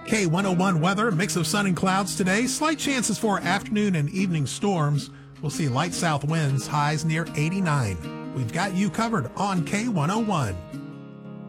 K101 weather, mix of sun and clouds today. Slight chances for afternoon and evening storms. We'll see light south winds, highs near 89. We've got you covered on K101.